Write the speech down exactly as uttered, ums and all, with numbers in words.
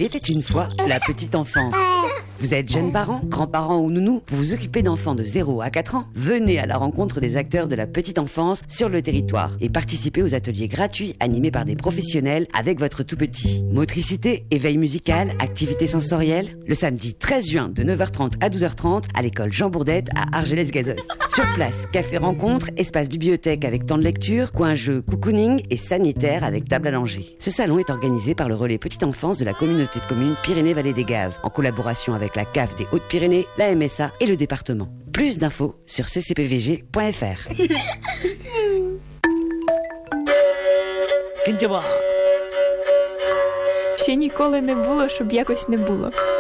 Il était une fois la petite enfance. Vous êtes jeunes parents, grands-parents ou nounous, vous vous occupez d'enfants de zéro à quatre ans? Venez à la rencontre des acteurs de la petite enfance sur le territoire et participez aux ateliers gratuits animés par des professionnels avec votre tout petit. Motricité, éveil musical, activités sensorielles. Le samedi treize juin de neuf heures trente à douze heures trente à l'école Jean Bourdette à Argelès-Gazost. Sur place, café rencontre, espace bibliothèque avec temps de lecture, coin jeu cocooning et sanitaire avec table à langer. Ce salon est organisé par le relais petite enfance de la communauté de communes Pyrénées-Vallée des Gaves en collaboration avec la C A F des Hautes-Pyrénées, la M S A et le département. Plus d'infos sur c c p v g point f r. Ще ніколи не було, щоб якось не було.